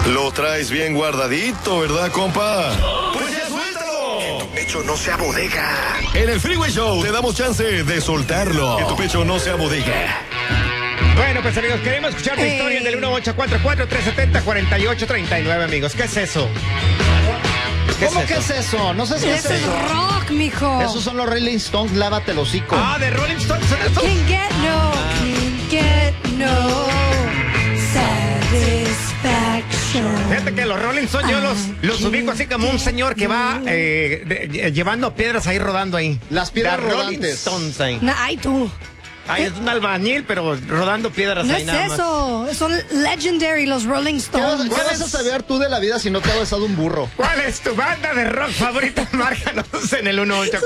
Lo traes bien guardadito, ¿verdad, compa? ¡Pues ya suéltalo! Que tu pecho no sea bodega. En el Freeway Show te damos chance de soltarlo. Que tu pecho no sea bodega. Bueno, pues amigos, queremos escuchar tu historia en el 1844-370-4839, amigos. ¿Qué es eso? ¿Cómo que es eso? No sé si es Ese es eso. rock, mijo. Esos son los Rolling Stones, lávate el hocico. Ah, de Rolling Stones, ¿son esos? Can't get no satisfaction. Fíjate que los Rolling Stones yo los ubico así como un señor que va llevando piedras ahí rodando ahí. Las piedras The Rolling rodantes. Stones ahí. Ay, tú. Ay, es un albañil, pero rodando piedras No ahí es nada más. eso. Son legendary los Rolling ¿Qué Stones. vas a saber tú de la vida si no te ha besado un burro? ¿Cuál es tu banda de rock favorita? Márcanos en el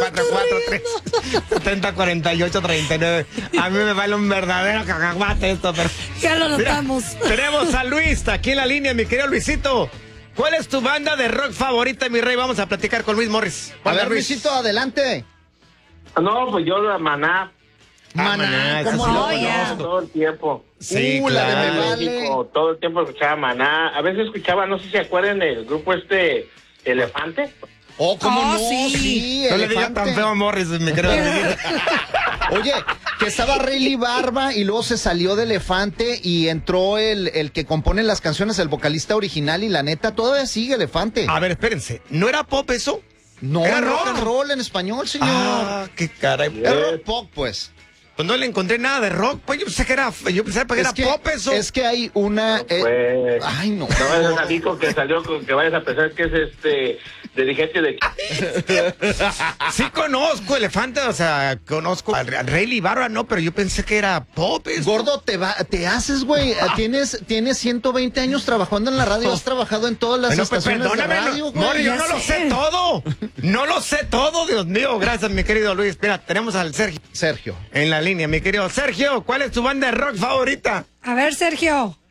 1844-370-4839. A mí me vale un verdadero cacahuate esto, pero... Ya lo Mira, notamos. tenemos a Luis aquí en la línea, mi querido Luisito. ¿Cuál es tu banda de rock favorita, mi rey? Vamos a platicar con Luis Morris. A Hola, ver, Luisito, adelante. No, pues yo la Maná. Maná, esa ¿cómo sí la no? ya. Todo el tiempo. Sí, la de claro. Me Vale. México, todo el tiempo escuchaba Maná. A veces escuchaba, no sé si se acuerdan del grupo Elefante. Oh, ¿cómo Oh, no? sí. No le digas Elefante. tan feo a Morris, mi querido Luis. Oye, que estaba Rayleigh Barba y luego se salió de Elefante y entró el que compone las canciones, el vocalista original, y la neta todavía sigue Elefante. A ver, espérense. ¿No era pop eso? No, era rock rock. and roll en español, señor. Ah, qué caray. Es rock pop, pues. Pues no le encontré nada de rock. Pues yo pensé que era pop eso. Es que hay una... Pues, ay, no. no es así con que salió con que vayas a pensar que es dirigente de... Sí conozco Elefante, o sea, conozco al Rayleigh Barba, no, pero yo pensé que era pop eso. Gordo, te haces, güey. Tienes 120 años trabajando en la radio. Has trabajado en todas las Bueno, pues estaciones de perdóname, radio, güey. Mori, yo Ya no lo sé. sé todo. No lo sé todo, Dios mío. Gracias, mi querido Luis. Mira, tenemos al Sergio Sergio. en la línea, mi querido Sergio. ¿Cuál es tu banda de rock favorita? A ver, Sergio.